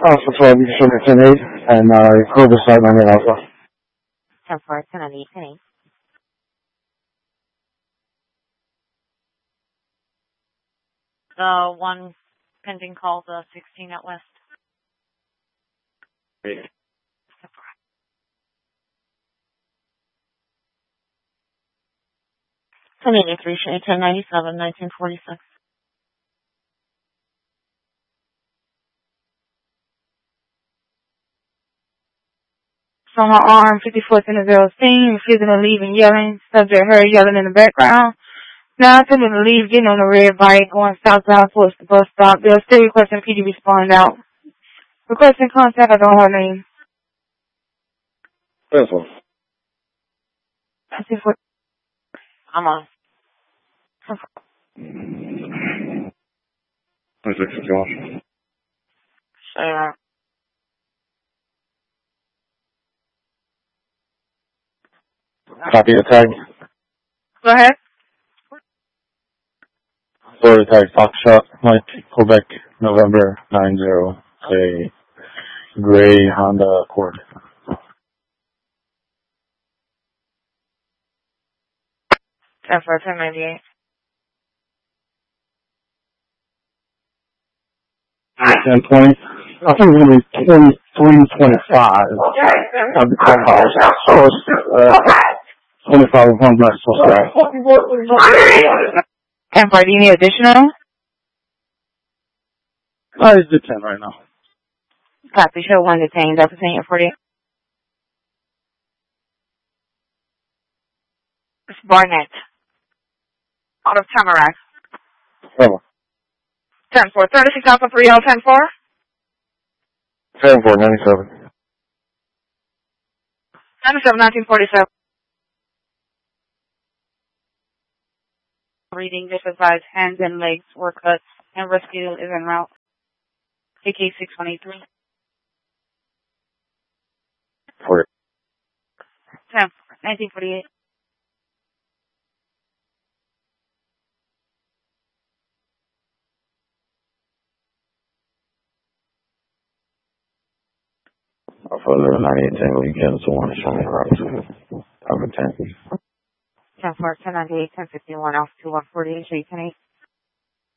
Alpha 12, you can show me 10-8, and Cobra side 98 Alpha. 10-4, 10-8, 10-8. The one pending call, the 16 at West. 1083, 1097, 1946. From her arm, 54th in the 0 scene, refusing to leave and yelling. Subject heard yelling in the background. Now attempting to leave, getting on the red bike, going southbound towards the bus stop. They're still requesting PD respond out. Requesting contact, I don't have her name. This one. I'm on. 2651. Sure. Copy the tag. Go ahead. Florida tag, Foxtrot, Mike, Quebec, November 90, a gray Honda Accord. 10-4, 1098. 1020. I think it's going to be 2325 of the clubhouse. So it's 25 of one black suspect. 10-4, do you need additional? I just did 10 right now. Copy, show 1 detained, Delta Senior 48. It's Barnett. Out of Tamarack. 10-4, 36 Alpha 30, 10-4. 10-4, 97. 97, 1947. Reading, just advised, hands and legs were cut, and rescue is en route. AK 6183. 10-4, 1948. Alpha 11, 98, Tango, you cancel one, show me route. Alpha 10. 10-4, 1098, 1051, Alpha 2148, 810-8.